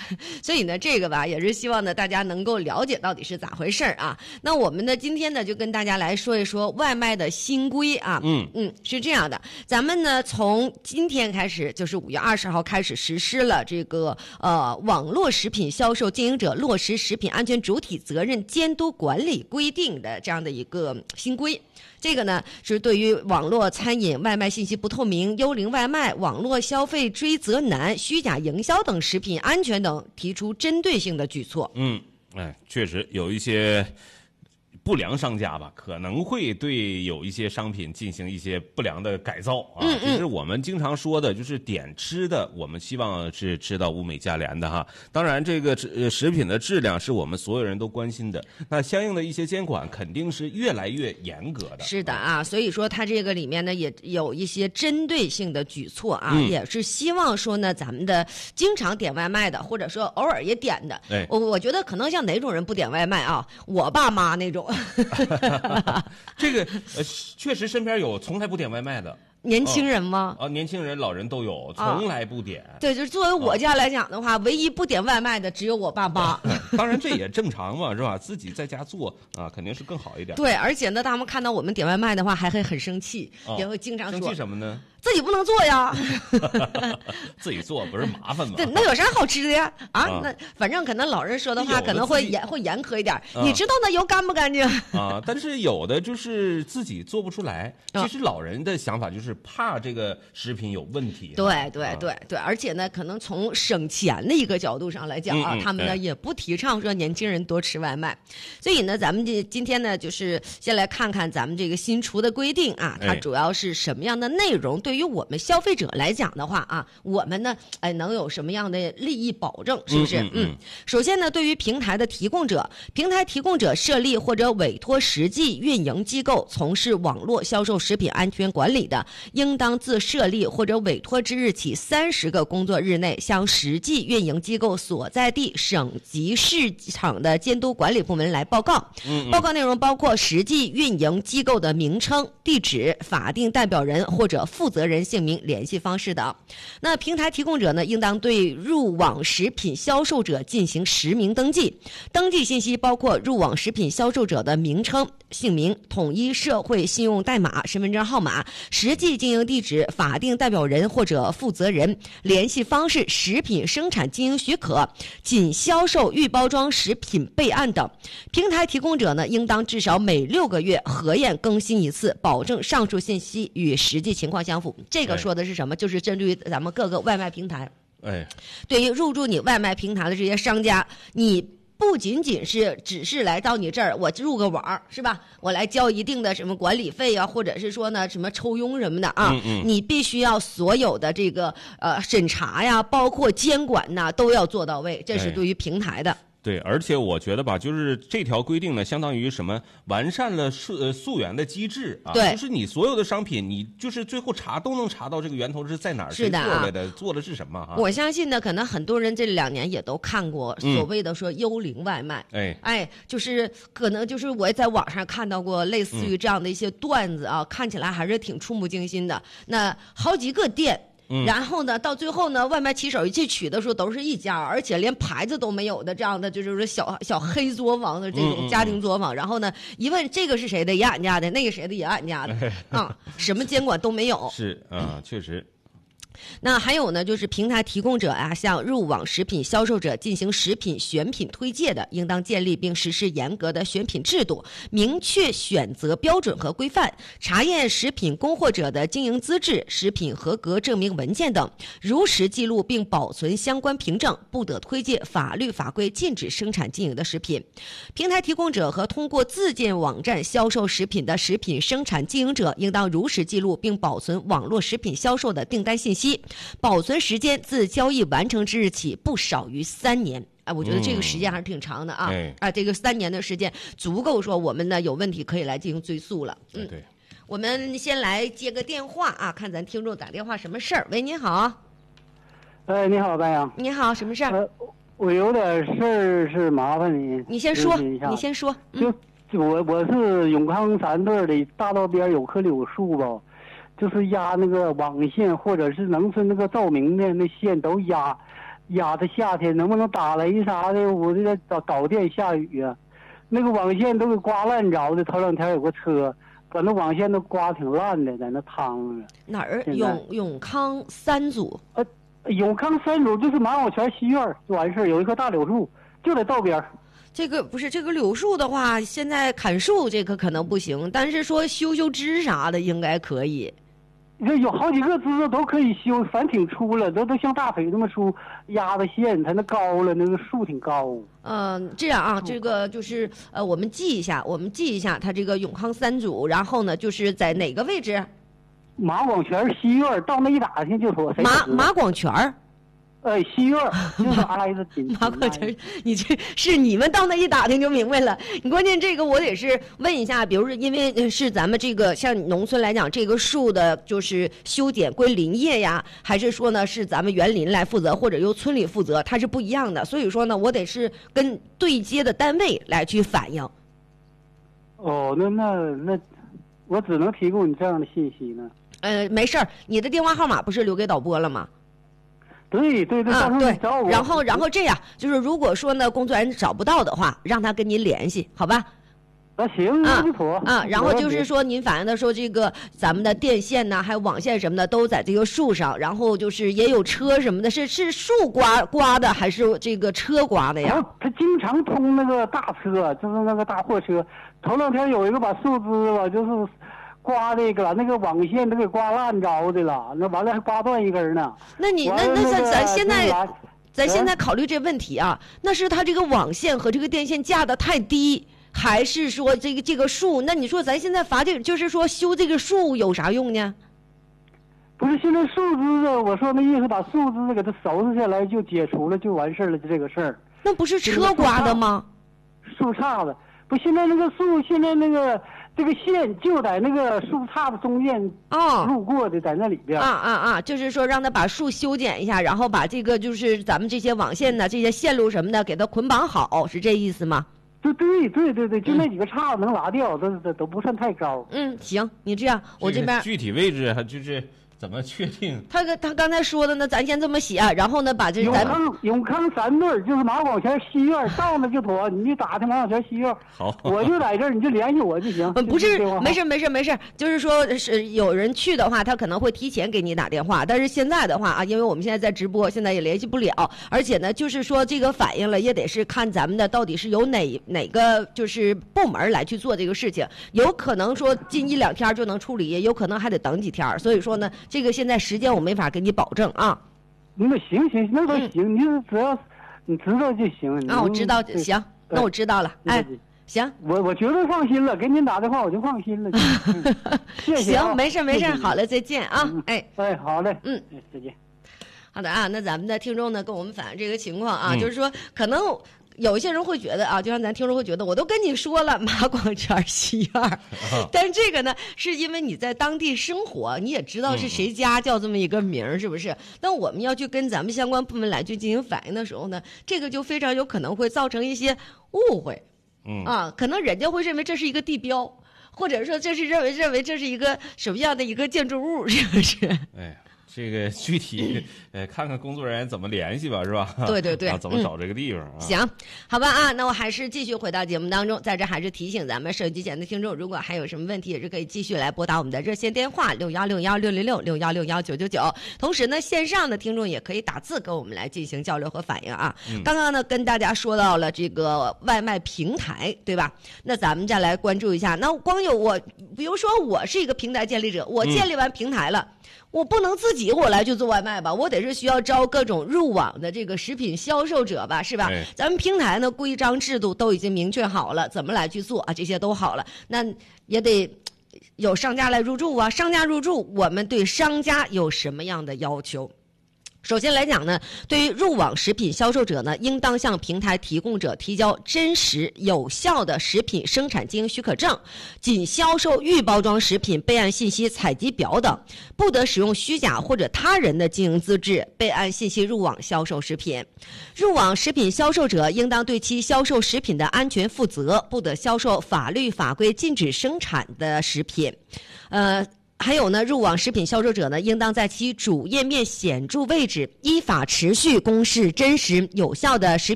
所以呢，这个吧也是希望呢大家能够了解到底是咋回事啊。那我们呢今天呢就跟大家来说一说外卖的新规啊。是这样的，咱们呢从今天开始，就是5月20号开始实施了这个网络食品销售经营者落实食品安全主体责任监督管理规定的这样的一个新规。这个呢是对于网络餐饮外卖信息不透明、幽灵外卖、网络消费追责难、虚假营销等食品安全等提出针对性的举措。 确实有一些不良商家吧，可能会对有一些商品进行一些不良的改造啊。其实我们经常说的就是点吃的，我们希望是吃到物美价廉的哈。当然，这个食品的质量是我们所有人都关心的，那相应的一些监管肯定是越来越严格的。 是的啊，所以说它这个里面呢也有一些针对性的举措啊，也是希望说呢咱们的经常点外卖的，或者说偶尔也点的，我觉得可能像哪种人不点外卖啊？我爸妈那种。 这个确实身边有从来不点外卖的年轻人吗？ 年轻人、老人都有，从来不点。 对，就是作为我家来讲的话，唯一不点外卖的只有我爸妈。 当然这也正常嘛，是吧？自己在家做啊，肯定是更好一点。 对，而且呢，他们看到我们点外卖的话，还会很生气，也会经常说。 生气什么呢？ 自己不能做呀。 自己做不是麻烦吗？ 对，那有啥好吃的呀？那反正可能老人说的话可能会严苛一点。你知道那油干不干净啊？但是有的就是自己做不出来。其实老人的想法就是怕这个食品有问题。 对，而且呢，可能从省钱的一个角度上来讲啊，他们呢也不提倡说年轻人多吃外卖。所以呢，咱们今天呢，就是先来看看咱们这个新出的规定啊，它主要是什么样的内容？对于我们消费者来讲的话啊，我们呢，能有什么样的利益保证？是不是？首先呢，对于平台的提供者，平台提供者设立或者委托实际运营机构从事网络销售食品安全管理的，应当自设立或者委托之日起30个工作日内，向实际运营机构所在地省级市场的监督管理部门来报告。报告内容包括实际运营机构的名称、地址、法定代表人或者负责人姓名、联系方式等。那平台提供者呢，应当对入网食品销售者进行实名登记，登记信息包括入网食品销售者的名称、姓名、统一社会信用代码、身份证号码、实际经营地址、法定代表人或者负责人、联系方式、食品生产经营许可、仅销售预包装食品备案等。平台提供者呢，应当至少每6个月核验更新一次，保证上述信息与实际情况相符。这个说的是什么？就是针对于咱们各个外卖平台。对于入驻你外卖平台的这些商家，你不仅仅是只是来到你这儿，我入个网是吧？我来交一定的什么管理费啊，或者是说呢什么抽佣什么的啊，你必须要所有的这个审查呀，包括监管呐，都要做到位，这是对于平台的。 对，而且我觉得吧，就是这条规定呢，相当于什么完善了溯源的机制啊。 对， 就是你所有的商品，你就是最后都能查到这个源头是在哪儿，谁做来的，做的是什么啊。 我相信呢，可能很多人这2年也都看过所谓的说幽灵外卖。就是可能就是我在网上看到过类似于这样的一些段子啊，看起来还是挺触目惊心的。那好几个店。然后呢，到最后呢，外卖骑手一去取的时候都是一家，而且连牌子都没有的这样的，就是小黑作坊的这种家庭作坊。然后呢，一问这个是谁的，也俺家的；那个谁的，也俺家的啊，什么监管都没有。 是啊，确实。 那还有呢，就是平台提供者啊，向入网食品销售者进行食品选品推介的，应当建立并实施严格的选品制度，明确选择标准和规范，查验食品供货者的经营资质、食品合格证明文件等，如实记录并保存相关凭证，不得推介法律法规禁止生产经营的食品。平台提供者和通过自建网站销售食品的食品生产经营者，应当如实记录并保存网络食品销售的订单信息，保存时间自交易完成之日起不少于3年。我觉得这个时间还是挺长的啊。这个3年的时间足够说我们呢有问题可以来进行追诉了。 对， 我们先来接个电话啊，看咱听众打电话什么事儿。喂，您好。 你好，白杨。 你好，什么事儿？ 我有点事儿是麻烦你。 你先说，你先说。 我是永康3队的，大道边有棵柳树吧，就是压那个网线或者是能是那个照明的那线都压， 压的夏天能不能打雷啥的，我这个导电下雨啊，那个网线都给刮烂着的。头2天有个车把那网线都刮挺烂的，在那趟着。 哪儿？永康3组。 永康3组就是马广泉西院就完事儿，有一棵大柳树就在道边。 这个不是这个柳树的话，现在砍树这个可能不行，但是说修枝啥的应该可以。 这有好几个枝子都可以修，反正挺粗了，都像大腿那么粗，压的线它那高了，那个树挺高。 这样啊，这个就是我们记一下，它这个永康3组，然后呢就是在哪个位置？ 马广泉西院，到那一打听就说马广泉儿。 西院就是挨着马广泉，你这是你们到那一打听就明白了。你关键这个我得是问一下，比如说因为是咱们这个像农村来讲，这个树的就是修剪归林业呀，还是说呢是咱们园林来负责，或者由村里负责，它是不一样的。所以说呢，我得是跟对接的单位来去反映。 那我只能提供你这样的信息呢。 没事儿，你的电话号码不是留给导播了吗？ 对， 对，然后这样，就是如果说呢，工作人员找不到的话，让他跟您联系，好吧？ 行，不错。 然后就是说，您反映的说这个咱们的电线呢，还有网线什么的，都在这个树上，然后就是也有车什么的，是树刮的，还是这个车刮的呀？ 他经常通那个大车，就是那个大货车。头2天有一个把树枝吧，就是刮那个那个网线都给刮烂着的了，那完了还刮断一根呢。 那咱现在考虑这问题啊，那是他这个网线和这个电线架的太低，还是说这个树？那你说咱现在罚这，就是说修这个树有啥用呢？ 不是，现在树枝子，我说那意思把树枝子给它收拾下来就解除了，就完事儿了，就这个事儿。 那不是车刮的吗？ 树杈子不，现在那个树，现在那个这个线就在那个树杈子中间路过的，在那里边。 就是说让他把树修剪一下，然后把这个就是咱们这些网线呢、这些线路什么的给它捆绑好，是这意思吗？ 对，就那几个杈子能拿掉，都不算太高。 行，你这样，我这边具体位置还就是怎么确定？ 他刚才说的呢，咱先这么写，然后呢把这永康3队就是马广泉西院，到那就妥，你就打听马广泉西院。 好， 我就在这儿，你就联系我就行。 不是，没事，就是说是有人去的话，他可能会提前给你打电话，但是现在的话啊，因为我们现在在直播，现在也联系不了，而且呢，就是说这个反映了也得是看咱们的到底是由哪个就是部门来去做这个事情，有可能说近1-2天就能处理，也有可能还得等几天，所以说呢。这个现在时间我没法给你保证啊。 那行，那都行，你只要你知道就行。 我知道，行，那我知道了。行， 我绝对放心了，给您打电话我就放心了。谢谢。 行，没事，好嘞，再见啊。 好嘞，再见。 好的啊，那咱们的听众呢跟我们反映这个情况啊，就是说可能。有一些人会觉得啊，就像咱听众会觉得，我都跟你说了马广泉西院，但是这个呢，是因为你在当地生活，你也知道是谁家叫这么一个名，是不是？那我们要去跟咱们相关部门来去进行反映的时候呢，这个就非常有可能会造成一些误会，可能人家会认为这是一个地标，或者说这是认为这是一个什么样的一个建筑物，是不是？ 这个具体，看看工作人员怎么联系吧，是吧？ 对， 怎么找这个地方啊？ 行，好吧啊，那我还是继续回到节目当中，在这还是提醒咱们手机前的听众，如果还有什么问题，也是可以继续来拨打我们的热线电话61616066616999。同时呢，线上的听众也可以打字跟我们来进行交流和反映啊。刚刚呢，跟大家说到了这个外卖平台，对吧？那咱们再来关注一下，那光有我，比如说我是一个平台建立者，我建立完平台了。我不能自己我来去做外卖吧，我得是需要招各种入网的这个食品销售者吧，是吧？咱们平台呢规章制度都已经明确好了，怎么来去做啊？这些都好了，那也得有商家来入驻啊。商家入驻，我们对商家有什么样的要求？首先来讲呢，对于入网食品销售者呢，应当向平台提供者提交真实有效的食品生产经营许可证，仅销售预包装食品备案信息采集表等，不得使用虚假或者他人的经营资质备案信息入网销售食品。入网食品销售者应当对其销售食品的安全负责，不得销售法律法规禁止生产的食品。 还有呢，入网食品销售者呢，应当在其主页面显著位置依法持续公示真实有效的食品